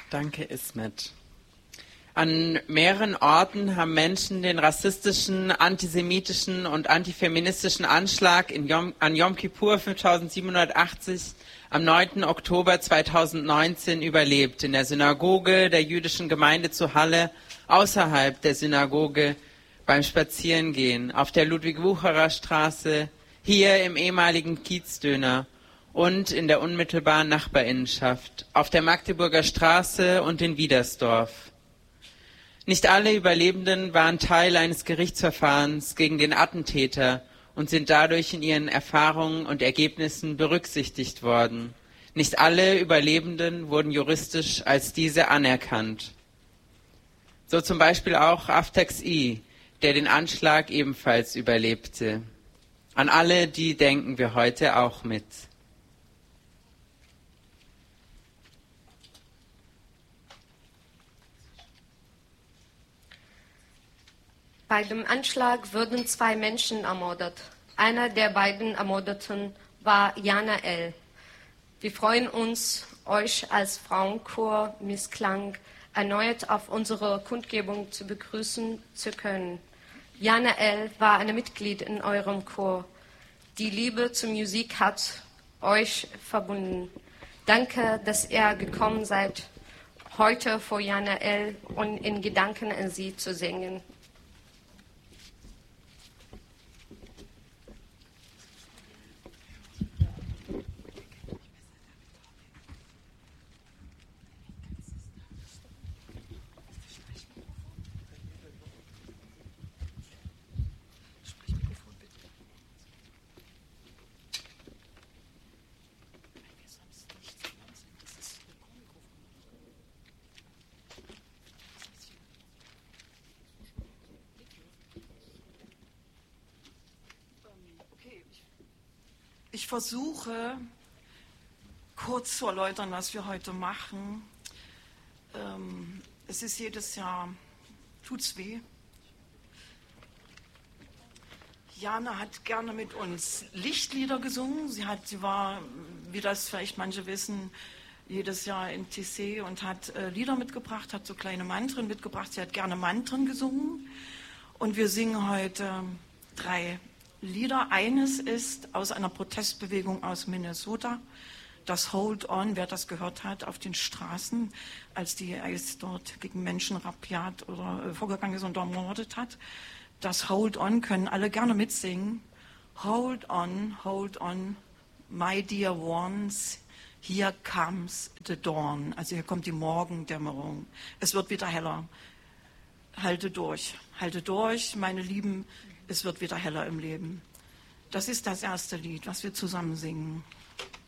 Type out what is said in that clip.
Danke, Ismet. An mehreren Orten haben Menschen den rassistischen, antisemitischen und antifeministischen Anschlag an Yom Kippur 5780 am 9. Oktober 2019 überlebt. In der Synagoge der jüdischen Gemeinde zu Halle, außerhalb der Synagoge, beim Spazierengehen, auf der Ludwig-Wucherer-Straße, hier im ehemaligen Kiezdöner und in der unmittelbaren Nachbarinnenschaft, auf der Magdeburger Straße und in Wiedersdorf. Nicht alle Überlebenden waren Teil eines Gerichtsverfahrens gegen den Attentäter und sind dadurch in ihren Erfahrungen und Ergebnissen berücksichtigt worden. Nicht alle Überlebenden wurden juristisch als diese anerkannt. So zum Beispiel auch Aftax I, der den Anschlag ebenfalls überlebte. An alle die denken wir heute auch mit. Bei dem Anschlag wurden 2 Menschen ermordet. Einer der beiden Ermordeten war Jana L. Wir freuen uns, euch als Frauenchor Missklang erneut auf unserer Kundgebung zu begrüßen zu können. Jana L. war ein Mitglied in eurem Chor. Die Liebe zur Musik hat euch verbunden. Danke, dass ihr gekommen seid, heute vor Jana L. und in Gedanken an sie zu singen. Ich versuche kurz zu erläutern, was wir heute machen. Es ist jedes Jahr, tut's weh. Jana hat gerne mit uns Lichtlieder gesungen. Sie war, wie das vielleicht manche wissen, jedes Jahr in Tissé und hat Lieder mitgebracht, hat so kleine Mantren mitgebracht. Sie hat gerne Mantren gesungen. Und wir singen heute 3 Lieder. Eines ist aus einer Protestbewegung aus Minnesota, das Hold On, wer das gehört hat, auf den Straßen, als die ICE dort gegen Menschen rabiat oder vorgegangen ist und ermordet hat. Das Hold On können alle gerne mitsingen. Hold on, my dear ones, here comes the dawn. Also hier kommt die Morgendämmerung. Es wird wieder heller. Halte durch, meine Lieben. Es wird wieder heller im Leben. Das ist das erste Lied, was wir zusammen singen.